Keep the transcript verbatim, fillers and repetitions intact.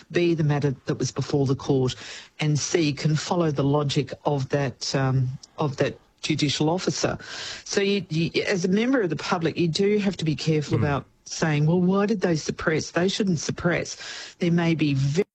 B, the matter that was before the court, and C, can follow the logic of that um, of that judicial officer. So you, you, as a member of the public, you do have to be careful mm. about saying, well, why did they suppress? They shouldn't suppress. There may be very